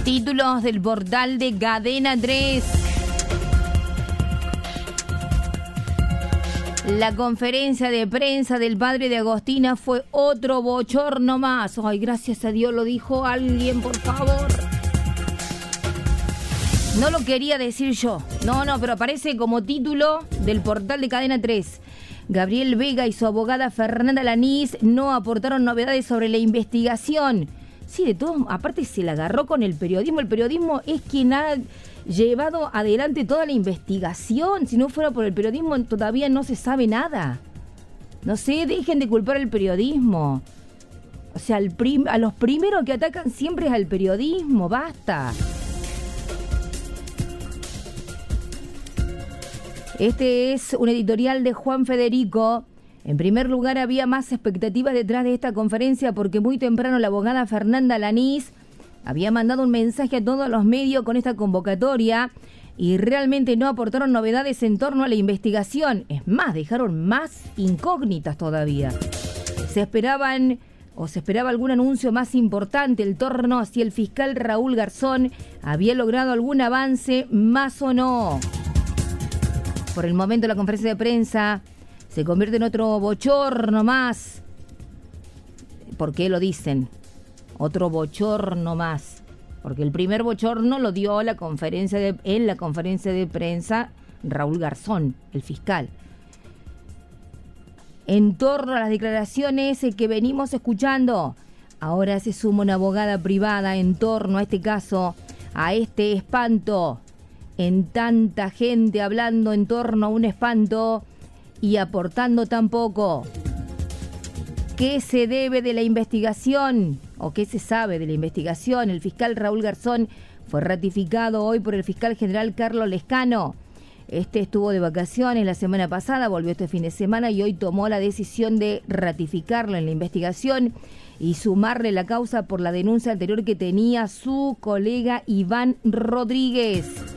Títulos del portal de Cadena 3. La conferencia de prensa del padre de Agostina fue otro bochorno más. Ay, gracias a Dios lo dijo alguien, por favor. No lo quería decir yo. No, pero aparece como título del portal de Cadena 3. Gabriel Vega y su abogada Fernanda Lanís no aportaron novedades sobre la investigación. Sí, de todos, aparte se la agarró con el periodismo. El periodismo es quien ha llevado adelante toda la investigación. Si no fuera por el periodismo todavía no se sabe nada. No sé, dejen de culpar al periodismo. O sea, a los primeros que atacan siempre es al periodismo, basta. Este es un editorial de Juan Federico. En primer lugar, había más expectativas detrás de esta conferencia porque muy temprano la abogada Fernanda Lanís había mandado un mensaje a todos los medios con esta convocatoria y realmente no aportaron novedades en torno a la investigación. Es más, dejaron más incógnitas todavía. Se esperaba algún anuncio más importante en torno a si el fiscal Raúl Garzón había logrado algún avance más o no. Por el momento la conferencia de prensa se convierte en otro bochorno más. ¿Por qué lo dicen? Otro bochorno más. Porque el primer bochorno lo dio en la conferencia de prensa Raúl Garzón, el fiscal. En torno a las declaraciones que venimos escuchando, ahora se suma una abogada privada en torno a este caso, a este espanto. En tanta gente hablando en torno a un espanto y aportando tan poco. ¿Qué se debe de la investigación? ¿O qué se sabe de la investigación? El fiscal Raúl Garzón fue ratificado hoy por el fiscal general Carlos Lescano. Este estuvo de vacaciones la semana pasada, volvió este fin de semana y hoy tomó la decisión de ratificarlo en la investigación y sumarle la causa por la denuncia anterior que tenía su colega Iván Rodríguez.